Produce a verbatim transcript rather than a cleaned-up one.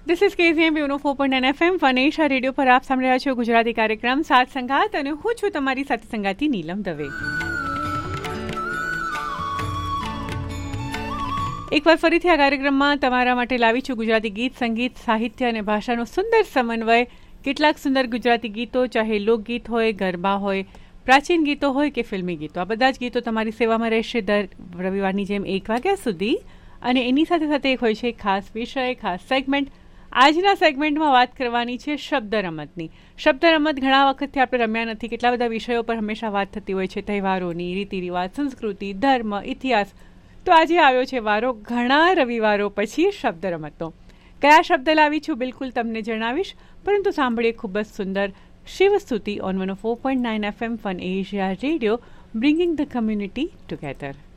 This is KCM Uno four पॉइન્ટ nine F M ફનેશા radio પર આપ સાંભળી રહ્યા છો ગુજરાતી કાર્યક્રમ સાત સંગાત અને હું છું તમારી સાથે સંગાતી નીલમ દવે. એકવાર ફરીથી આ કાર્યક્રમમાં તમારા માટે લાવી છું ગુજરાતી ગીત, સંગીત, સાહિત્ય અને ભાષાનો સુંદર સમન્વય. કેટલાક સુંદર ગુજરાતી ગીતો, ચાહે લોકગીત હોય, ગરબા હોય, પ્રાચીન ગીતો હોય કે ફિલ્મી ગીતો, આ બધા જ ગીતો તમારી સેવામાં રહેશે દર રવિવારની જેમ એક વાગ્યા સુધી. અને એની સાથે સાથે એક હોય છે ખાસ વિષય, ખાસ સેગમેન્ટ. આજના સેગમેન્ટમાં વાત કરવાની છે શબ્દ રમતની. શબ્દ રમત ઘણા વખતથી આપણે રમ્યા નથી. કેટલા બધા વિષયો પર હંમેશા વાત થતી હોય છે, તહેવારોની, રીતિ રિવાજ, સંસ્કૃતિ, ધર્મ, ઇતિહાસ. તો આજે આવ્યો છે વારો ઘણા રવિવારો પછી શબ્દ રમતનો. કયા શબ્દ લાવી છું બિલકુલ તમને જણાવીશ, પરંતુ સાંભળીએ ખૂબ જ સુંદર શિવસ્તુતિ on one four point nine F M fun Asia radio, bringing the community together.